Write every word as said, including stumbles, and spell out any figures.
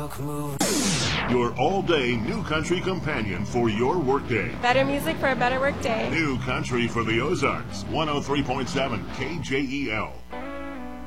talk, move. Your all-day new country companion for your workday. Better music for a better workday. New country for the Ozarks. one oh three point seven K J E L.